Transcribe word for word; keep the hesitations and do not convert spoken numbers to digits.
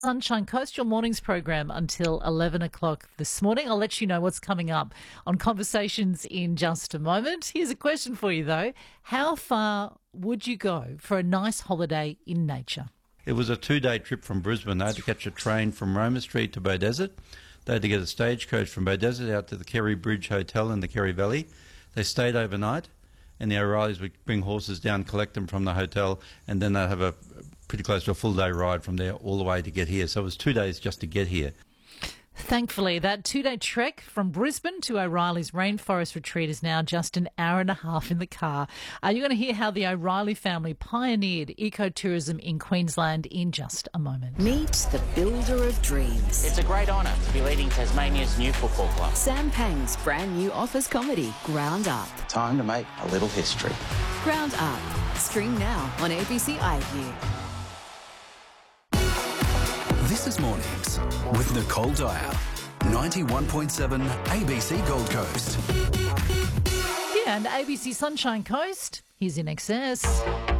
Sunshine Coast, your mornings program until eleven o'clock this morning. I'll let you know what's coming up on Conversations in just a moment. Here's a question for you, though. How far would you go for a nice holiday in nature? It was a two-day trip from Brisbane. They had to catch a train from Roma Street to Beaudesert. They had to get a stagecoach from Beaudesert out to the Kerry Bridge Hotel in the Kerry Valley. They stayed overnight, and the O'Reillys would bring horses down, collect them from the hotel, and then they'd have a pretty close to a full day ride from there all the way to get here. So it was two days just to get here. Thankfully, that two-day trek from Brisbane to O'Reilly's Rainforest Retreat is now just an hour and a half in the car. Uh, you're going to hear how the O'Reilly family pioneered ecotourism in Queensland in just a moment. Meet the builder of dreams. It's a great honour to be leading Tasmania's new football club. Sam Pang's brand new office comedy, Ground Up. Time to make a little history. Ground Up. Stream now on A B C iView. This is Mornings with Nicole Dyer, ninety-one point seven A B C Gold Coast. Yeah, and A B C Sunshine Coast, here's In Excess.